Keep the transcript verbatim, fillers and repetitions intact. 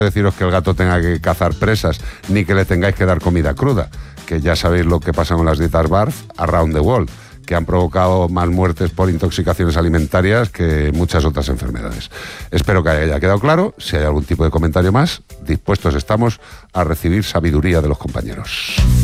deciros que el gato tenga que cazar presas, ni que le tengáis que dar comida cruda, que ya sabéis lo que pasa con las dietas BARF around the world, que han provocado más muertes por intoxicaciones alimentarias que muchas otras enfermedades. Espero que haya quedado claro. Si hay algún tipo de comentario más, dispuestos estamos a recibir sabiduría de los compañeros.